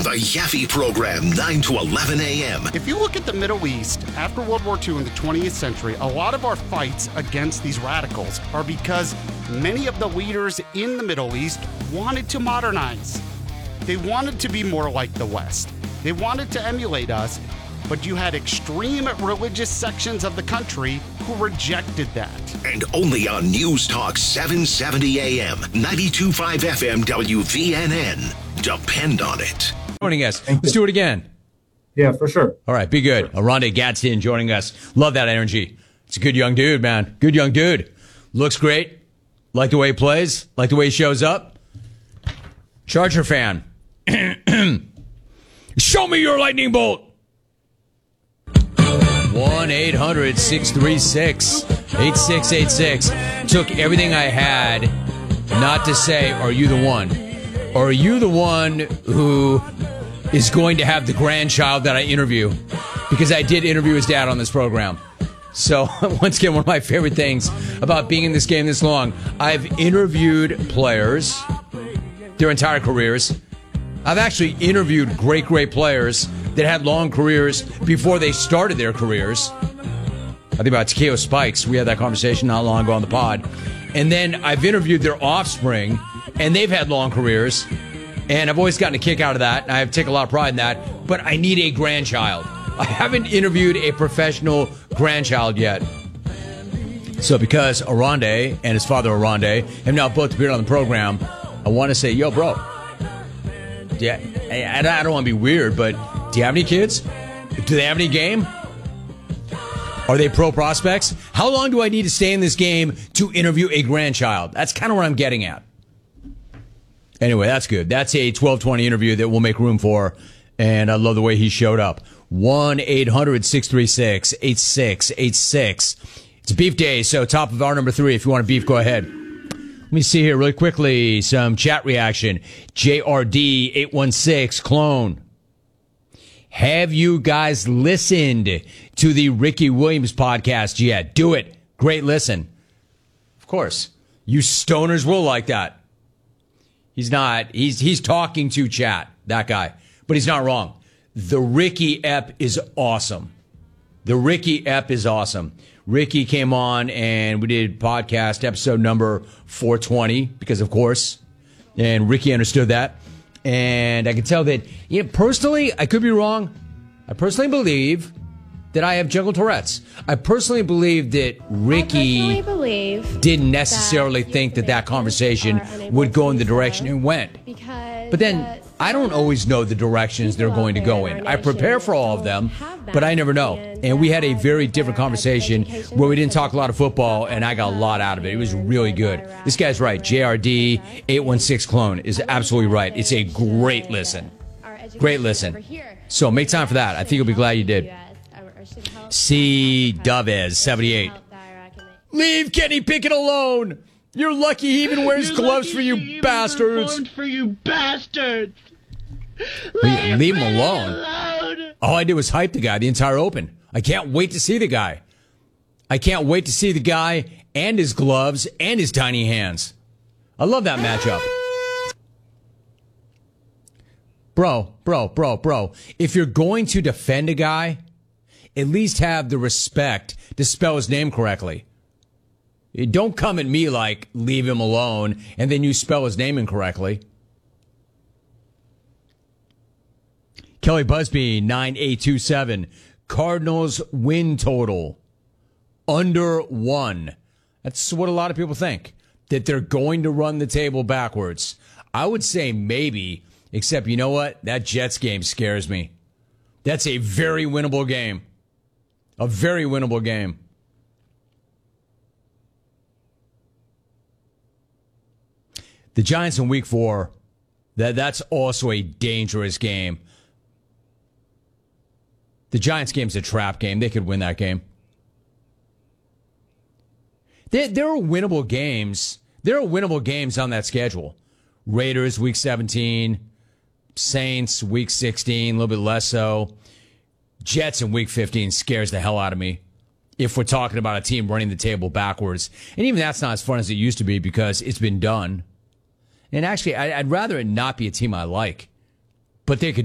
The Yaffe Program, 9 to 11 a.m. If you look at the Middle East, after World War II in the 20th century, a lot of our fights against these radicals are because many of the leaders in the Middle East wanted to modernize. They wanted to be more like the West. They wanted to emulate us, but you had extreme religious sections of the country who rejected that. And only on News Talk 770 AM, 92.5 FM WVNN. Depend on it. Joining us. Let's do it again. Yeah, for sure. All right, be good. Oronde Gadsden joining us. Love that energy. It's a good young dude, man. Good young dude. Looks great. Like the way he plays. Like the way he shows up. Charger fan. Show me your lightning bolt. 1-800-636-8686. Took everything I had not to say, are you the one? Or are you the one who is going to have the grandchild that I interview? Because I did interview his dad on this program. So, once again, one of my favorite things about being in this game this long, I've interviewed players, their entire careers. I've actually interviewed great players that had long careers before they started their careers. I think about Takeo Spikes. We had that conversation not long ago on the pod. And then I've interviewed their offspring, and they've had long careers. And I've always gotten a kick out of that, and I take a lot of pride in that. But I need a grandchild. I haven't interviewed a professional grandchild yet. So because Oronde and his father Oronde have now both appeared on the program, I want to say, yo, bro. Yeah, I don't want to be weird, but do you have any kids? Do they have any game? Are they pro prospects? How long do I need to stay in this game to interview a grandchild? That's kind of what I'm getting at. Anyway, that's good. That's a 1220 interview that we'll make room for, and I love the way he showed up. 1-800-636-8686. It's beef day, so top of hour number 3. If you want to beef, go ahead. Let me see here really quickly. Some chat reaction. JRD816 clone. Have you guys listened to the Ricky Williams podcast yet? Do it. Great listen. Of course. You stoners will like that. He's not. He's talking to chat, that guy. But he's not wrong. The Ricky ep is awesome. The Ricky ep is awesome. Ricky came on and we did podcast episode number 420 because, of course, and Ricky understood that. And I can tell that, personally, I could be wrong. I personally believe that I have jungle Tourette's. I personally believe that Ricky didn't necessarily think that conversation would go in the direction it went. But then I don't always know the directions they're going to go in. I prepare for all of them, but I never know. And we had a very different conversation where we didn't talk a lot of football, and I got a lot out of it. It was really good. This guy's right. JRD816 clone is absolutely right. It's a great listen. Great listen. So make time for that. I think you'll be glad you did. C. Dovez, 78. Leave Kenny Pickett alone. You're lucky he even wears gloves for you bastards. Leave him alone. All I did was hype the guy the entire Open. I can't wait to see the guy. I can't wait to see the guy and his gloves and his tiny hands. I love that matchup. Bro. If you're going to defend a guy, at least have the respect to spell his name correctly. Don't come at me like, leave him alone, and then you spell his name incorrectly. Kelly Busby, 9827. Cardinals win total under 1. That's what a lot of people think, that they're going to run the table backwards. I would say maybe, except you know what? That Jets game scares me. That's a very winnable game. A very winnable game. The Giants in week 4, that's also a dangerous game. The Giants game's a trap game. They could win that game. There are winnable games. There are winnable games on that schedule. Raiders, week 17. Saints, week 16, a little bit less so. Jets in week 15 scares the hell out of me. If we're talking about a team running the table backwards. And even that's not as fun as it used to be because it's been done. And actually, I'd rather it not be a team I like. But they could